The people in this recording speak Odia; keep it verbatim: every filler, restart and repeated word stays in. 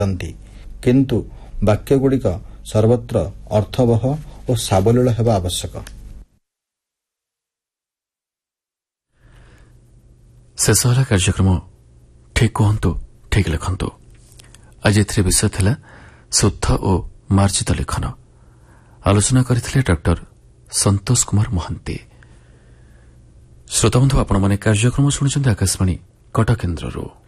କିନ୍ତୁ ବାକ୍ୟଗୁଡ଼ିକ ସର୍ବତ୍ର ଅର୍ଥବହ ଓ ସାବଲୀଳ ହେବା ଆବଶ୍ୟକ। ଶେଷ ହେଲା କାର୍ଯ୍ୟକ୍ରମ ଠିକ୍ କୁହନ୍ତୁ ଠିକ୍ ଲେଖନ୍ତୁ। ଆଜି ଏଥିରେ ବିଷୟ ଥିଲା ଶୁଦ୍ଧ ଓ ମାର୍ଜିତ ଲେଖନ। ଆଲୋଚନା କରିଥିଲେ ଡକ୍ଟର ସନ୍ତୋଷ କୁମାର ମହାନ୍ତି। ଶ୍ରୋତାବନ୍ଧୁ, ଆପଣମାନେ କାର୍ଯ୍ୟକ୍ରମ ଶୁଣିଛନ୍ତି ଆକାଶବାଣୀ କଟକ କେନ୍ଦ୍ରରୁ।